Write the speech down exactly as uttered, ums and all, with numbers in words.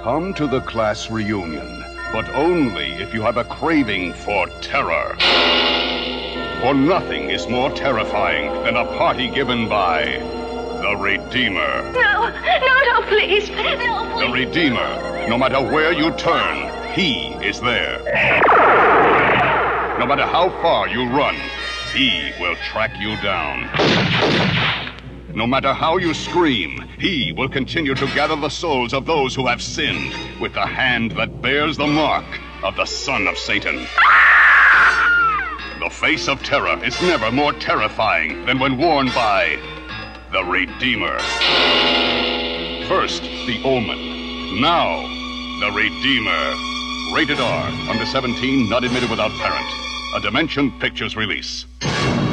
Come to the class reunion, but only if you have a craving for terror. For nothing is more terrifying than a party given by the Redeemer. No, no, no, please. No, please. The Redeemer. No matter where you turn, he is there. No matter how far you run, he will track you down. No matter how you scream, he will continue to gather the souls of those who have sinned with the hand that bears the mark of the Son of Satan. The face of terror is never more terrifying than when worn by the Redeemer. First, the Omen. Now, the Redeemer. Rated R. Under seventeen, not admitted without parent. A Dimension Pictures release.